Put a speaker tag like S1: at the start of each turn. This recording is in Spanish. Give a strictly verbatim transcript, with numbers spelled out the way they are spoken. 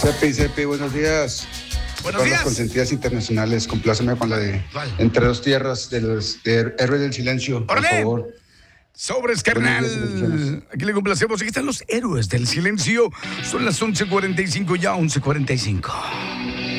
S1: Cepi, Cepi, buenos días.
S2: Buenos
S1: Con
S2: días.
S1: las consentidas internacionales, compláceme con la de
S2: ¿Cuál?
S1: Entre dos tierras de los de Héroes del Silencio, por
S2: ¡Órale!
S1: favor.
S2: Sobres,
S1: Buenos días y
S2: carnal.
S1: bendiciones.
S2: Aquí le complacemos. Aquí están los héroes del silencio. Son las once cuarenta y cinco ya, once cuarenta y cinco.